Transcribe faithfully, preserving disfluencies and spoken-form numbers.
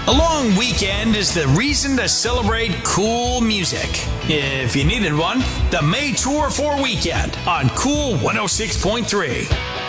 A long weekend is the reason to celebrate cool music. If you needed one, the May Tour four Weekend on Cool one oh six point three.